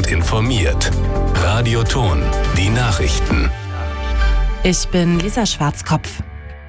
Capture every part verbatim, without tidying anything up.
Gut informiert. Radio Ton, die Nachrichten. Ich bin Lisa Schwarzkopf.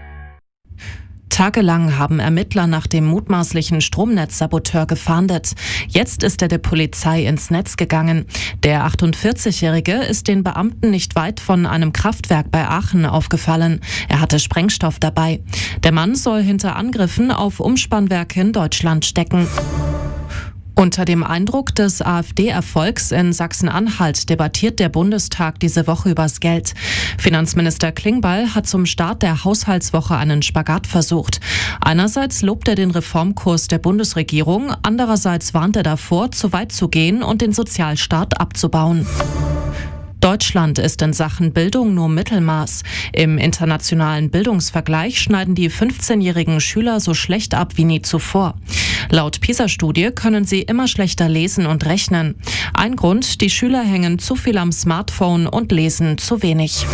Tagelang haben Ermittler nach dem mutmaßlichen Stromnetzsaboteur gefahndet. Jetzt ist er der Polizei ins Netz gegangen. Der achtundvierzigjährige ist den Beamten nicht weit von einem Kraftwerk bei Aachen aufgefallen. Er hatte Sprengstoff dabei. Der Mann soll hinter Angriffen auf Umspannwerke in Deutschland stecken. Unter dem Eindruck des AfD-Erfolgs in Sachsen-Anhalt debattiert der Bundestag diese Woche übers Geld. Finanzminister Klingbeil hat zum Start der Haushaltswoche einen Spagat versucht. Einerseits lobt er den Reformkurs der Bundesregierung, andererseits warnt er davor, zu weit zu gehen und den Sozialstaat abzubauen. Deutschland ist in Sachen Bildung nur Mittelmaß. Im internationalen Bildungsvergleich schneiden die fünfzehnjährigen Schüler so schlecht ab wie nie zuvor. Laut PISA-Studie können sie immer schlechter lesen und rechnen. Ein Grund: die Schüler hängen zu viel am Smartphone und lesen zu wenig.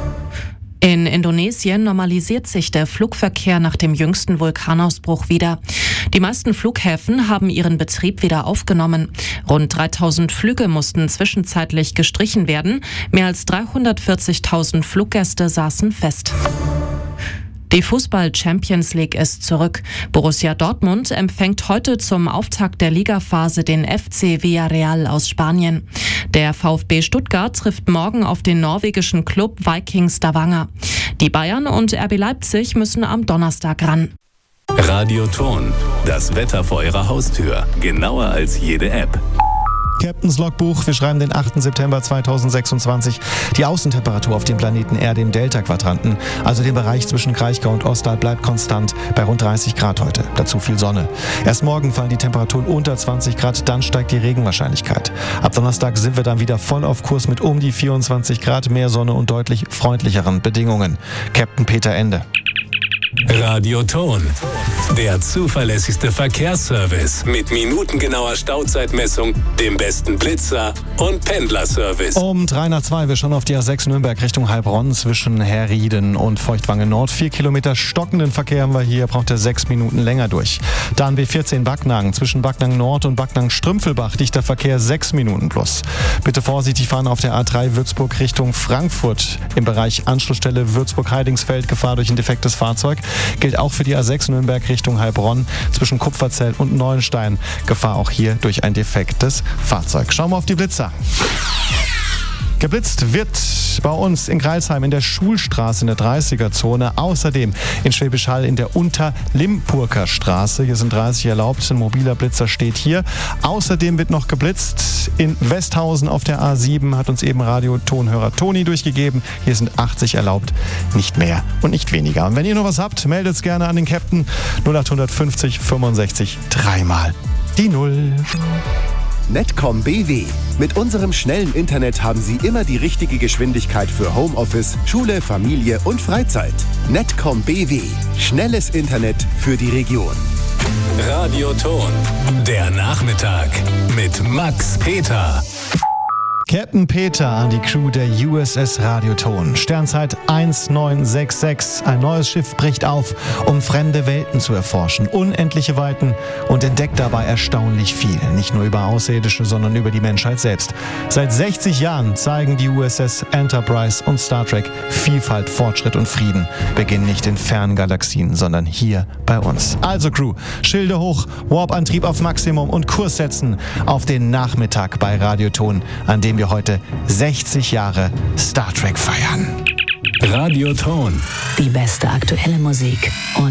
In Indonesien normalisiert sich der Flugverkehr nach dem jüngsten Vulkanausbruch wieder. Die meisten Flughäfen haben ihren Betrieb wieder aufgenommen. Rund dreitausend Flüge mussten zwischenzeitlich gestrichen werden. Mehr als dreihundertvierzigtausend Fluggäste saßen fest. Die Fußball-Champions League ist zurück. Borussia Dortmund empfängt heute zum Auftakt der Ligaphase den F C Villarreal aus Spanien. Der VfB Stuttgart trifft morgen auf den norwegischen Club Viking Stavanger. Die Bayern und R B Leipzig müssen am Donnerstag ran. Radio Ton, das Wetter vor Ihrer Haustür. Genauer als jede App. Captain's Logbuch, wir schreiben den achten September zweitausendsechsundzwanzig. Die Außentemperatur auf dem Planeten Erde im Delta-Quadranten, also dem Bereich zwischen Kraichgau und Ostal, bleibt konstant bei rund dreißig Grad heute. Dazu viel Sonne. Erst morgen fallen die Temperaturen unter zwanzig Grad, dann steigt die Regenwahrscheinlichkeit. Ab Donnerstag sind wir dann wieder voll auf Kurs mit um die vierundzwanzig Grad, mehr Sonne und deutlich freundlicheren Bedingungen. Captain Peter Ende. Radio Ton, der zuverlässigste Verkehrsservice mit minutengenauer Stauzeitmessung, dem besten Blitzer und Pendlerservice. Um drei nach zwei, wir schauen auf die A sechs Nürnberg Richtung Heilbronn zwischen Herrieden und Feuchtwangen Nord. Vier Kilometer stockenden Verkehr haben wir hier, braucht er sechs Minuten länger durch. Dann B vierzehn Backnang zwischen Backnang Nord und Backnang Strümpfelbach, dichter Verkehr sechs Minuten plus. Bitte vorsichtig fahren auf der A drei Würzburg Richtung Frankfurt im Bereich Anschlussstelle Würzburg-Heidingsfeld, Gefahr durch ein defektes Fahrzeug. Gilt auch für die A sechs Nürnberg Richtung Heilbronn zwischen Kupferzell und Neuenstein. Gefahr auch hier durch ein defektes Fahrzeug. Schauen wir auf die Blitzer. Geblitzt wird bei uns in Crailsheim in der Schulstraße in der dreißiger-Zone. Außerdem in Schwäbisch Hall in der Unterlimpurker Straße. Hier sind dreißig erlaubt. Ein mobiler Blitzer steht hier. Außerdem wird noch geblitzt in Westhausen auf der A sieben. Hat uns eben Radiotonhörer Toni durchgegeben. Hier sind achtzig erlaubt. Nicht mehr und nicht weniger. Und wenn ihr noch was habt, meldet es gerne an den Captain. null acht fünfzig fünfundsechzig dreimal die Null. Netcom B W. Mit unserem schnellen Internet haben Sie immer die richtige Geschwindigkeit für Homeoffice, Schule, Familie und Freizeit. Netcom B W. Schnelles Internet für die Region. Radio Ton, der Nachmittag mit Max Peter. Captain Peter an die Crew der U S S Radioton. Sternzeit eins neun sechs sechs. Ein neues Schiff bricht auf, um fremde Welten zu erforschen. Unendliche Weiten und entdeckt dabei erstaunlich viel. Nicht nur über Außerirdische, sondern über die Menschheit selbst. Seit sechzig Jahren zeigen die U S S Enterprise und Star Trek Vielfalt, Fortschritt und Frieden. Beginnen nicht in fernen Galaxien, sondern hier bei uns. Also Crew, Schilde hoch, Warp-Antrieb auf Maximum und Kurs setzen auf den Nachmittag bei Radioton, an dem wir heute sechzig Jahre Star Trek feiern. Radio Ton. Die beste aktuelle Musik und